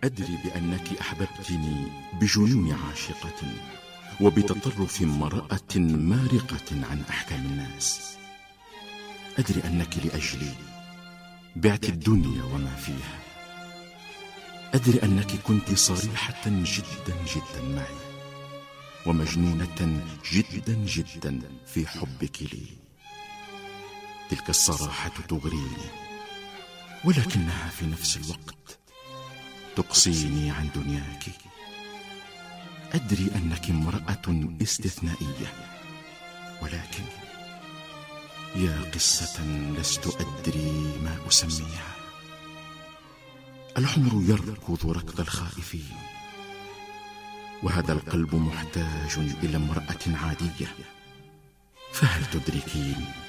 أدري بأنك أحببتني بجنون عاشقة، وبتطرف امرأة مارقة عن أحكام الناس. أدري أنك لأجلي بعت الدنيا وما فيها. أدري أنك كنت صريحة جدا جدا معي، ومجنونة جدا جدا في حبك لي. تلك الصراحة تغريني، ولكنها في نفس الوقت تقصيني عن دنياك. أدري أنك امرأة استثنائية، ولكن يا قصة لست أدري ما أسميها. العمر يركض ركض الخائفين، وهذا القلب محتاج إلى امرأة عادية، فهل تدركين؟